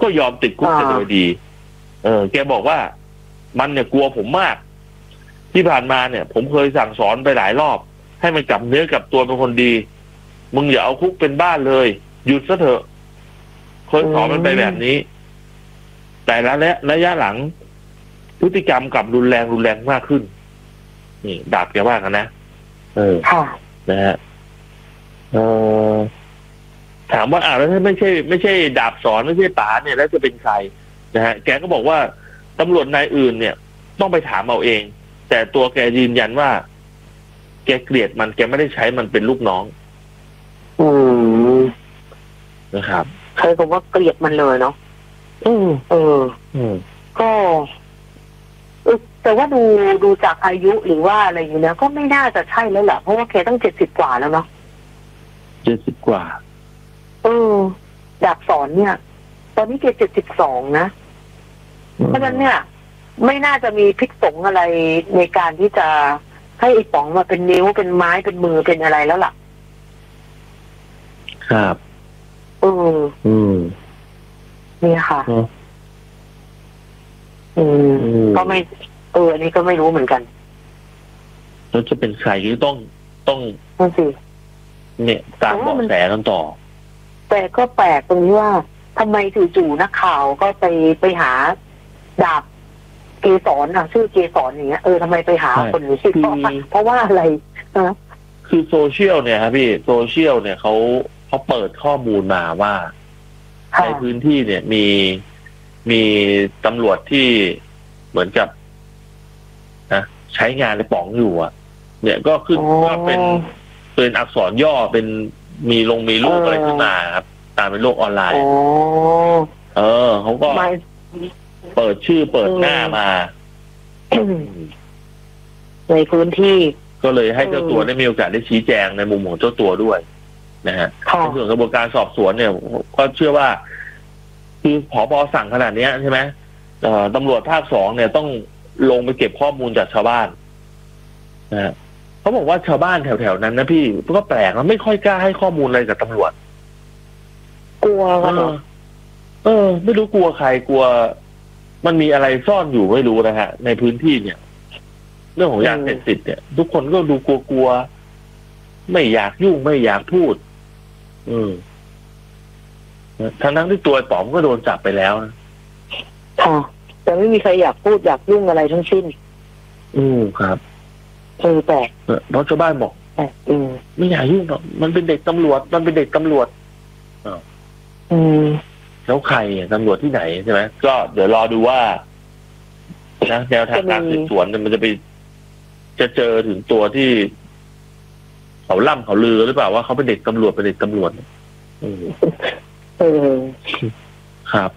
ก็ยอมติดคุกแต่โดยดีแกบอกว่ามันเนี่ยกลัวผมมากที่ผ่านมาเนี่ยผมเคยสั่งสอนไปหลายรอบให้มันกลับเนื้อกลับตัวเป็นคนดีมึงอย่าเอาคุกเป็นบ้านเลยหยุดซะเถอะเคยสอนมันไปแบบนี้แต่ระยะหลังพฤติกรรมกลับรุนแรงมากขึ้นนี่ดาบแกว่ากันนะนะฮะถามว่าแล้วถ้าไม่ใช่ดาบสอนไม่ใช่ป๋าเนี่ยแล้วจะเป็นใครนะฮะแกก็บอกว่าตำรวจนายอื่นเนี่ยต้องไปถามเอาเองแต่ตัวแกยืนยันว่าแกเกลียดมันแกไม่ได้ใช้มันเป็นลูกน้องนะครับใครบอกว่าเกลียดมันเลยเนาะก็แต่ว่าดูจากอายุหรือว่าอะไรอย่างเงี้ยก็ไม่น่าจะใช่แล้วแหละเพราะว่าแกตั้ง70 กว่าแล้วเนาะ 70 กว่าดาบสอนเนี่ยตอนนี้แก72นะเพราะฉะนั้นเนี่ยไม่น่าจะมีพิษสงอะไรในการที่จะให้ไอ้ป๋องมาเป็นนิ้วเป็นไม้เป็นมือเป็นอะไรแล้วล่ะครับนี่ค่ะก็ไม่อันนี้ก็ไม่รู้เหมือนกันแล้วจะเป็นใครที่ต้องสิเนี่ยตามเบาะแสกันต่อแต่ก็แปลกตรงที่ว่าทำไมจู่ๆนักข่าวก็ไปหาดาบเกสรชื่อเกสรอย่างเงี้ยทำไมไปหาคนนี้เพราะว่าอะไรคือโซเชียลเนี่ยครับพี่โซเชียลเนี่ยเขาเปิดข้อมูลมาว่าในพื้นที่เนี่ยมีตำรวจที่เหมือนกับนะใช้งานในป๋องอยู่เนี่ยก็ขึ้นว่าเป็นอักษรย่อเป็นมีรูปอะไรขึ้นมาครับตามเป็นโลกออนไลน์เขาก็เปิดชื่อเปิดหน้ามาในพื้นที่ก็เลยให้เจ้าตัวได้มีโอกาสได้ชี้แจงในมุมของเจ้าตัวด้วยนะฮะในส่วนกระบวนการสอบสวนเนี่ยก็เชื่อว่าคือผบ.สั่งขนาดนี้ใช่ไหมตำรวจภาค 2เนี่ยต้องลงไปเก็บข้อมูลจากชาวบ้านนะเขาบอกว่าชาวบ้านแถวๆนั้นนะพี่ก็แปลกแล้วไม่ค่อยกล้าให้ข้อมูลอะไรกับตำรวจกลัวไม่รู้กลัวใครกลัวมันมีอะไรซ่อนอยู่ไม่รู้นะฮะในพื้นที่เนี่ยเรื่องของยาเสพติดเนี่ยทุกคนก็ดูกลัวไม่อยากยุ่งไม่อยากพูดทั้งที่ตัวป๋อมก็โดนจับไปแล้วนะแต่ไม่มีใครอยากพูดอยากยุ่งอะไรทั้งสิ้นครับแต่เพราะชาวบ้านบอกไม่อยากยุ่งหรอกมันเป็นเด็กตำรวจแล้วใครตำรวจที่ไหนใช่ไหมก็เดี๋ยวรอดูว่านะแนวทางการสืบสวนมันจะเจอถึงตัวที่เขาล่ำเขาลือหรือเปล่าว่าเขาเป็นเด็กตำรวจครับ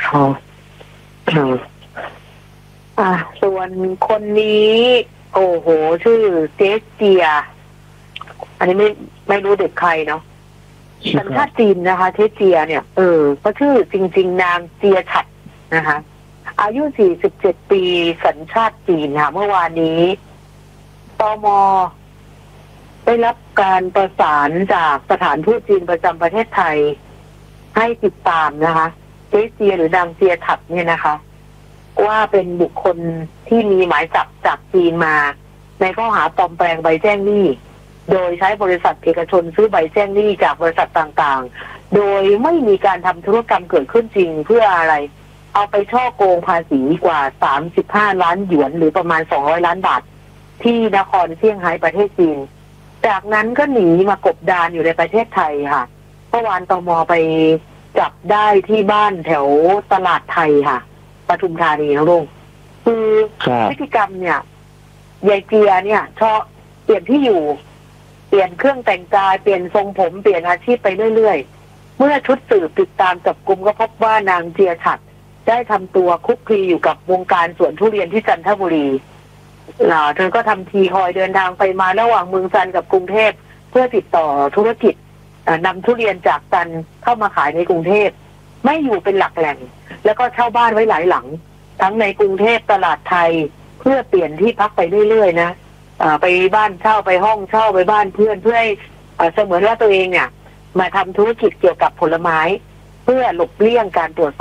ส่วนคนนี้โอ้โหชื่อเจสเจียอันนี้ไม่รู้เด็กใครเนาะสัญชาติจีนนะคะเจสเจียเนี่ยก็ชื่อจริงๆนางเจียฉัดนะคะอายุ47 ปีสัญชาติจีนค่ะเมื่อวานนี้ตม.ได้รับการประสานจากสถานทูตจีนประจำประเทศไทยให้ติดตามนะคะเจสเจียหรือนางเจียฉัดเนี่ยนะคะว่าเป็นบุคคลที่มีหมายจับจากจีนมาในข้อหาปลอมแปลงใบแจ้งหนี้โดยใช้บริษัทเอกชนซื้อใบแจ้งหนี้จากบริษัทต่างๆโดยไม่มีการทำธุรกรรมเกิดขึ้นจริงเพื่ออะไรเอาไปช่อโกงภาษีกว่า35 ล้านหยวนหรือประมาณ200 ล้านบาทที่นครเซี่ยงไฮ้ประเทศจีนจากนั้นก็หนีมากบดานอยู่ในประเทศไทยค่ะเมื่อวานตม.ไปจับได้ที่บ้านแถวตลาดไทยค่ะปทุมธานีนะลุงคือพฤติกรรมเนี่ยยายเจียเนี่ยชอบเปลี่ยนที่อยู่เปลี่ยนเครื่องแต่งกายเปลี่ยนทรงผมเปลี่ยนอาชีพไปเรื่อยๆเมื่อชุดสืบติดตามจับกุมก็พบว่านางเจียฉัดได้ทำตัวคุกคีอยู่กับวงการสวนทุเรียนที่จันทบุรีเธอก็ทำทีคอยเดินทางไปมาระหว่างเมืองจันทร์กับกรุงเทพเพื่อติดต่อธุรกิจนำทุเรียนจากจันทร์เข้ามาขายในกรุงเทพไม่อยู่เป็นหลักแหล่งแล้วก็เช่าบ้านไว้หลายหลังทั้งในกรุงเทพตลาดไทยเพื่อเปลี่ยนที่พักไปเรื่อยๆนะไปบ้านเช่าไปห้องเช่าไปบ้านเพื่อนเพื่อให้เสมือนว่าตัวเองเนี่ยมาทำธุรกิจเกี่ยวกับผลไม้เพื่อหลบเลี่ยงการตรวจสอบ